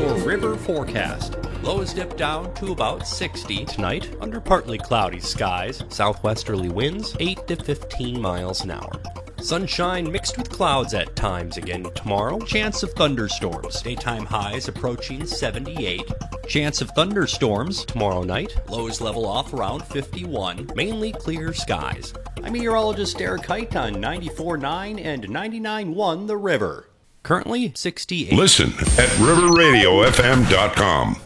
your river forecast. Lows dip down to about 60 tonight under partly cloudy skies. Southwesterly winds 8 to 15 miles an hour. Sunshine mixed with clouds at times again tomorrow. Chance of thunderstorms. Daytime highs approaching 78. Chance of thunderstorms tomorrow night. Lows level off around 51. Mainly clear skies. I'm meteorologist Derek Height on 94.9 and 99.1 The River. Currently 68. Listen at riverradiofm.com.